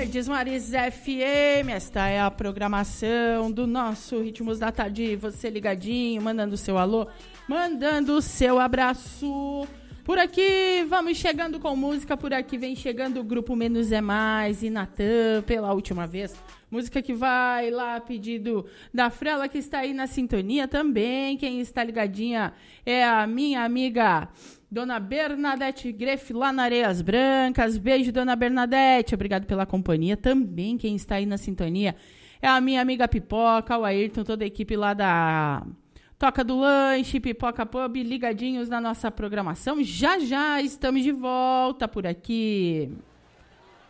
Verdes Mares FM, esta é a programação do nosso Ritmos da Tarde. Você ligadinho, mandando seu alô, mandando seu abraço. Por aqui, vamos chegando com música, por aqui vem chegando o grupo Menos é Mais e Natan, pela última vez. Música que vai lá a pedido da Frela, que está aí na sintonia também. Quem está ligadinha é a minha amiga Dona Bernadette Greff, lá na Areias Brancas. Beijo, Dona Bernadette. Obrigado pela companhia. Também quem está aí na sintonia é a minha amiga Pipoca, o Ayrton, toda a equipe lá da Toca do Lanche, Pipoca Pub, ligadinhos na nossa programação. Já já estamos de volta por aqui.